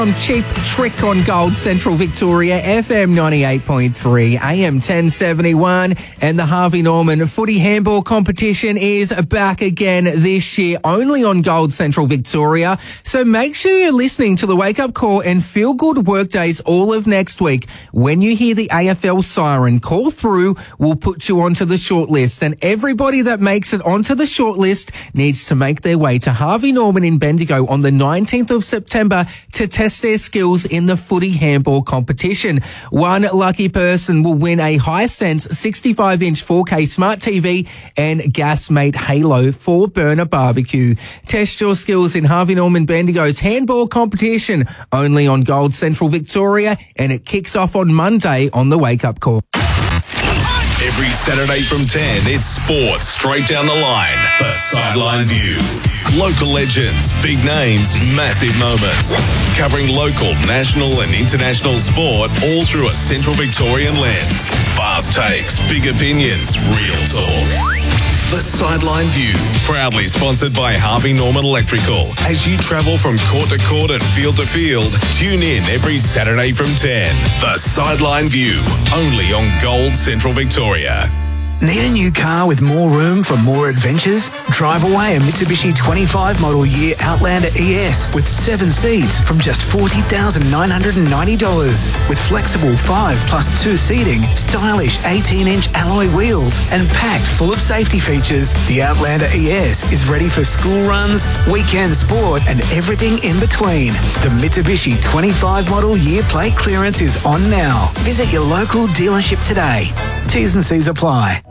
From Cheap Trick on Gold Central Victoria, FM 98.3, AM 1071, and the Harvey Norman Footy Handball Competition is back again this year, only on Gold Central Victoria. So make sure you're listening to the Wake Up Call and Feel Good Workdays all of next week. When you hear the AFL siren, call through, we'll put you onto the shortlist, and everybody that makes it onto the shortlist needs to make their way to Harvey Norman in Bendigo on the 19th of September to test their skills in the footy handball competition. One lucky person will win a Hisense 65-inch 4K smart TV and Gasmate Halo 4-burner barbecue. Test your skills in Harvey Norman Bendigo's handball competition, only on Gold Central Victoria, and it kicks off on Monday on the Wake Up Call. Every Saturday from 10, it's sports straight down the line. The Sideline View. Local legends, big names, massive moments. Covering local, national and international sport all through a Central Victorian lens. Fast takes, big opinions, real talk. The Sideline View, proudly sponsored by Harvey Norman Electrical. As you travel from court to court and field to field, tune in every Saturday from 10. The Sideline View, only on Gold Central Victoria. Need a new car with more room for more adventures? Drive away a Mitsubishi 25 model year Outlander ES with 7 seats from just $40,990. With flexible 5+2 seating, stylish 18-inch alloy wheels, and packed full of safety features, the Outlander ES is ready for school runs, weekend sport, and everything in between. The Mitsubishi 25 model year plate clearance is on now. Visit your local dealership today. T's and C's apply.